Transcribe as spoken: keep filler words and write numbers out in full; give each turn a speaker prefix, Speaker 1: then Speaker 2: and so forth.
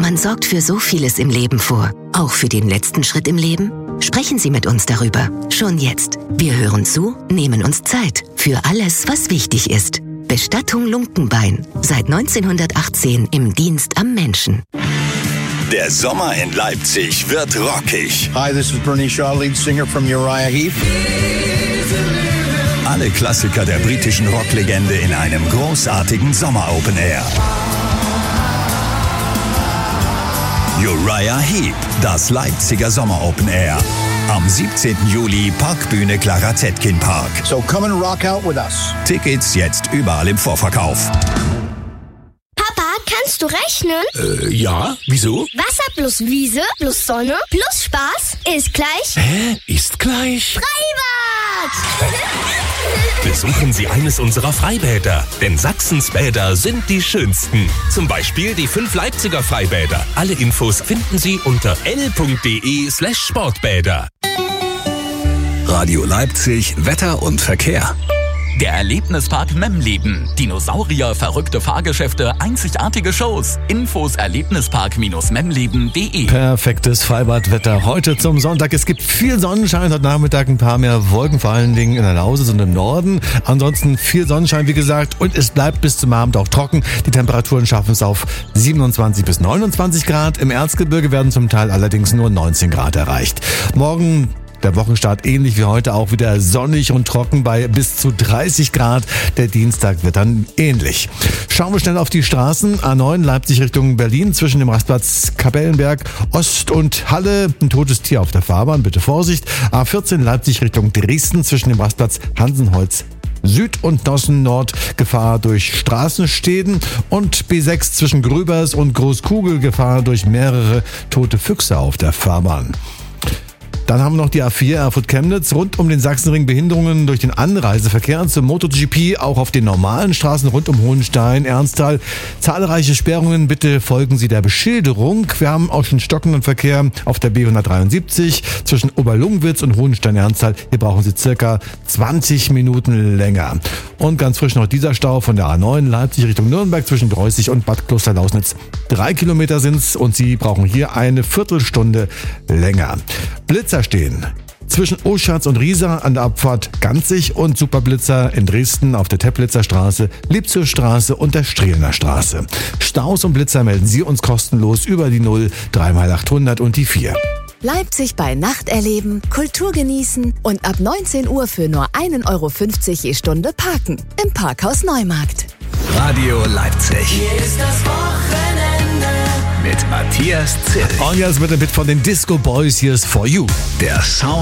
Speaker 1: Man sorgt für so vieles im Leben vor. Auch für den letzten Schritt im Leben? Sprechen Sie mit uns darüber. Schon jetzt. Wir hören zu, nehmen uns Zeit. Für alles, was wichtig ist. Bestattung Lunkenbein. Seit neunzehnhundertachtzehn im Dienst am Menschen.
Speaker 2: Der Sommer in Leipzig wird rockig.
Speaker 3: Hi, this is Bernie Shaw, lead singer from Uriah Heep.
Speaker 2: Alle Klassiker der britischen Rocklegende in einem großartigen Sommer-Open Air. Uriah Heep, das Leipziger Sommer-Open Air. Am siebzehnten Juli, Parkbühne Clara Zetkin Park.
Speaker 3: So come and rock out with us.
Speaker 2: Tickets jetzt überall im Vorverkauf.
Speaker 4: Papa, kannst du rechnen?
Speaker 5: Äh, ja, wieso?
Speaker 4: Wasser plus Wiese plus Sonne plus Spaß ist gleich...
Speaker 5: Hä? Ist gleich?
Speaker 4: Freibad!
Speaker 5: Besuchen Sie eines unserer Freibäder, denn Sachsens Bäder sind die schönsten. Zum Beispiel die fünf Leipziger Freibäder. Alle Infos finden Sie unter l punkt de slash sportbäder.
Speaker 2: Radio Leipzig, Wetter und Verkehr.
Speaker 6: Der Erlebnispark Memleben. Dinosaurier, verrückte Fahrgeschäfte, einzigartige Shows. Infos erlebnispark memleben punkt de.
Speaker 7: Perfektes Freibadwetter heute zum Sonntag. Es gibt viel Sonnenschein, heute Nachmittag ein paar mehr Wolken, vor allen Dingen in der Lausitz und im Norden. Ansonsten viel Sonnenschein, wie gesagt, und es bleibt bis zum Abend auch trocken. Die Temperaturen schaffen es auf siebenundzwanzig bis neunundzwanzig Grad. Im Erzgebirge werden zum Teil allerdings nur neunzehn Grad erreicht. Morgen der Wochenstart ähnlich wie heute auch wieder sonnig und trocken bei bis zu dreißig Grad. Der Dienstag wird dann ähnlich. Schauen wir schnell auf die Straßen. A neun Leipzig Richtung Berlin zwischen dem Rastplatz Kapellenberg Ost und Halle. Ein totes Tier auf der Fahrbahn, bitte Vorsicht. A vierzehn Leipzig Richtung Dresden zwischen dem Rastplatz Hansenholz Süd und Nossen Nord Gefahr durch Straßenstäden und B sechs zwischen Grübers und Großkugel Gefahr durch mehrere tote Füchse auf der Fahrbahn. Dann haben wir noch die A vier Erfurt-Chemnitz. Rund um den Sachsenring Behinderungen durch den Anreiseverkehr zum MotoGP, auch auf den normalen Straßen rund um Hohenstein, Ernsthal. Zahlreiche Sperrungen, bitte folgen Sie der Beschilderung. Wir haben auch schon stockenden Verkehr auf der B hundertdreiundsiebzig zwischen Oberlungwitz und Hohenstein-Ernsthal. Hier brauchen Sie circa zwanzig Minuten länger. Und ganz frisch noch dieser Stau von der A neun Leipzig Richtung Nürnberg zwischen Dreußig und Bad Klosterlausnitz. Drei Kilometer sind's und Sie brauchen hier eine Viertelstunde länger. Blitzer stehen zwischen Oschatz und Riesa an der Abfahrt Ganzig und Superblitzer in Dresden auf der Teplitzer Straße, Liebzurstraße und der Strehlener Straße. Staus und Blitzer melden Sie uns kostenlos über die null drei mal achthundert und die vier.
Speaker 8: Leipzig bei Nacht erleben, Kultur genießen und ab neunzehn Uhr für nur ein Euro fünfzig je Stunde parken. Im Parkhaus Neumarkt.
Speaker 2: Radio Leipzig.
Speaker 9: Hier ist das Wochenende.
Speaker 2: Mit Matthias Zill.
Speaker 7: Und jetzt wird ein Bit von den Disco Boys. Hier ist For You.
Speaker 2: Der Sound